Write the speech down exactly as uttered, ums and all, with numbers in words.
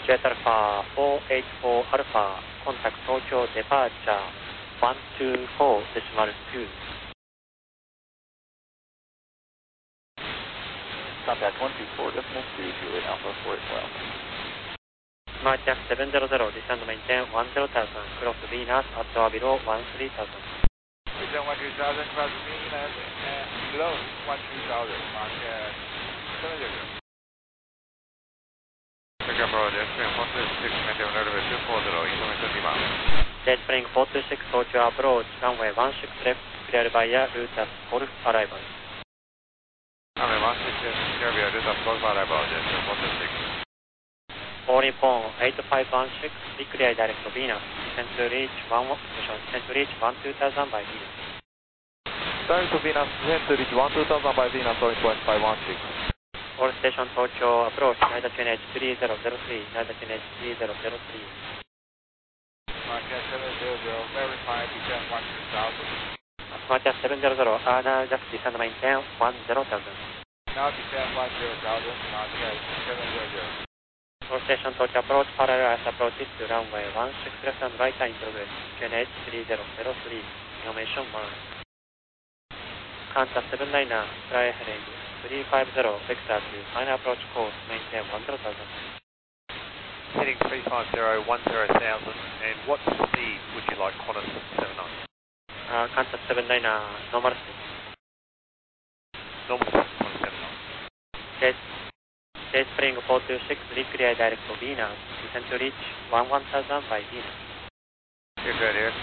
Jet Alpha four eight four Alpha, contact Tokyo departure one two four decimal two. Contact one two four decimal two, Juliet Alpha four eight four Alpha. Smart Jet seven hundred, descend maintain one zero thousand, cross Venus at or below one three thousand. Descend one two thousand, cross Venus and below one two thousand, Smart Jet seven hundred. Singapore Pro, Jetspring four two six, maintain runway two forty, information demand. Jetspring four two six, Tokyo approach, runway one six left, cleared via route at Golf arrival. Runway one six left, cleared via route at Golf arrival, Jetspring four two six. All Nippon eight five one six, declare direct to Venus, descend to reach one, descend to reach one two thousand by Venus. Direct to Venus, descend to reach one two thousand by Venus, point point five one six. All station Tokyo approach, Nida N H three zero zero three, Nida N H three zero zero three. Smart Jet seven hundred, verify descend one two thousand. Smart Jet seven hundred, uh, now just descend maintain one zero thousand. Now descend one zero thousand, Smart Jet seven hundred. All station Tokyo approach, parallel as approaches to runway one six left and right in progress, N H three zero zero three, information one. Qantas seven niner, fly heading three five zero, vector to final approach course, maintain one zero thousand. Heading three five zero, one zero thousand, and what speed would you like Qantas seven nine? Uh, Qantas seven niner, normal speed. Normal speed, Qantas seven nine. Jet, Jetspring four two six, declare direct to Venus, descend to reach one one thousand by Venus. Get ready,